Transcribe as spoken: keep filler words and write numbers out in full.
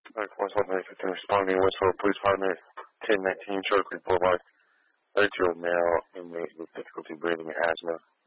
Like one something fifteen responding Westfield Police Department ten nineteen short report by thirty-two-year-old male inmate with difficulty breathing and asthma.